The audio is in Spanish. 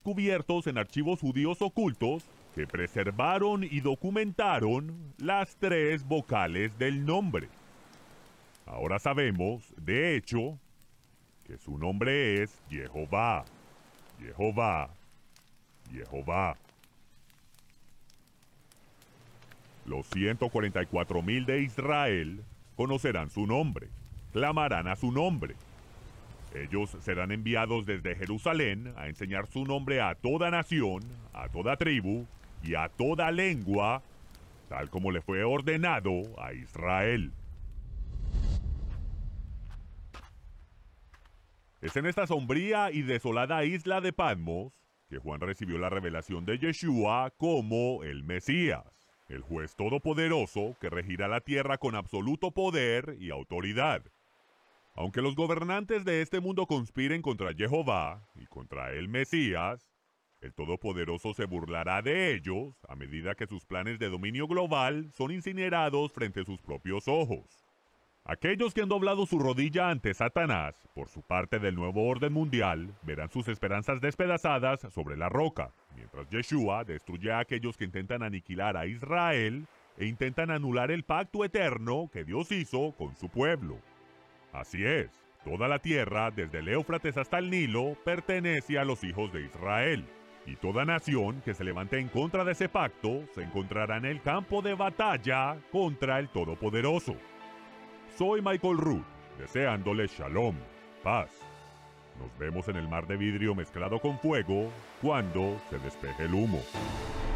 cubiertos en archivos judíos ocultos que preservaron y documentaron las 3 vocales del nombre. Ahora sabemos, de hecho, que su nombre es Jehová, Jehová, Jehová. Los 144,000 de Israel conocerán su nombre, clamarán a su nombre. Ellos serán enviados desde Jerusalén a enseñar su nombre a toda nación, a toda tribu y a toda lengua, tal como le fue ordenado a Israel. Es en esta sombría y desolada isla de Patmos que Juan recibió la revelación de Yeshua como el Mesías, el juez todopoderoso que regirá la tierra con absoluto poder y autoridad. Aunque los gobernantes de este mundo conspiren contra Jehová y contra el Mesías, el Todopoderoso se burlará de ellos a medida que sus planes de dominio global son incinerados frente a sus propios ojos. Aquellos que han doblado su rodilla ante Satanás, por su parte del nuevo orden mundial, verán sus esperanzas despedazadas sobre la roca, mientras Yeshua destruye a aquellos que intentan aniquilar a Israel e intentan anular el pacto eterno que Dios hizo con su pueblo. Así es, toda la tierra, desde el Éufrates hasta el Nilo, pertenece a los hijos de Israel, y toda nación que se levante en contra de ese pacto se encontrará en el campo de batalla contra el Todopoderoso. Soy Michael Root, deseándole shalom, paz. Nos vemos en el mar de vidrio mezclado con fuego cuando se despeje el humo.